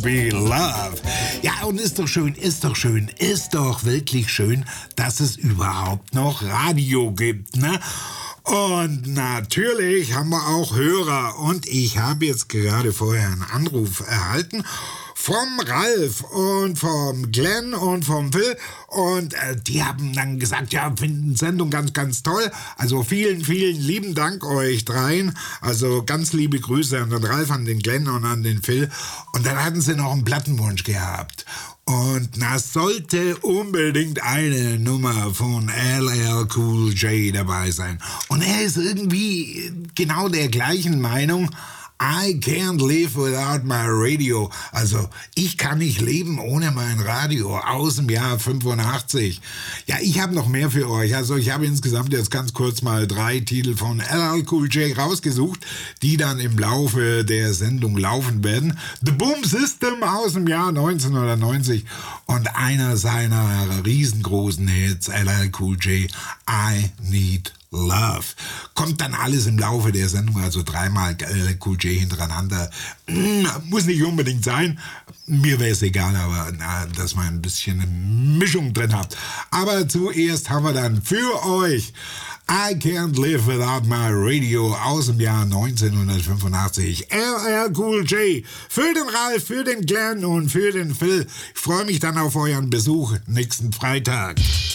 Be Love. Ja, und ist doch schön, ist doch wirklich schön, dass es überhaupt noch Radio gibt, ne? Und natürlich haben wir auch Hörer. Und ich habe jetzt gerade vorher einen Anruf erhalten vom Ralf und vom Glenn und vom Phil. Und die haben dann gesagt, ja, finden Sendung ganz, ganz toll. Also vielen, vielen lieben Dank euch dreien. Also ganz liebe Grüße an den Ralf, an den Glenn und an den Phil. Und dann hatten sie noch einen Plattenwunsch gehabt. Und das sollte unbedingt eine Nummer von LL Cool J dabei sein. Und er ist irgendwie genau der gleichen Meinung. I can't live without my radio. Also, ich kann nicht leben ohne mein Radio aus dem Jahr 85. Ja, ich habe noch mehr für euch. Also, ich habe insgesamt jetzt ganz kurz mal 3 Titel von LL Cool J rausgesucht, die dann im Laufe der Sendung laufen werden. The Boom System aus dem Jahr 1990 und einer seiner riesengroßen Hits, LL Cool J, I Need Love. Kommt dann alles im Laufe der Sendung, also 3-mal Cool J hintereinander. Muss nicht unbedingt sein. Mir wäre es egal, aber dass man ein bisschen eine Mischung drin habt. Aber zuerst haben wir dann für euch I Can't Live Without My Radio aus dem Jahr 1985. LL Cool J für den Ralf, für den Glenn und für den Phil. Ich freue mich dann auf euren Besuch nächsten Freitag.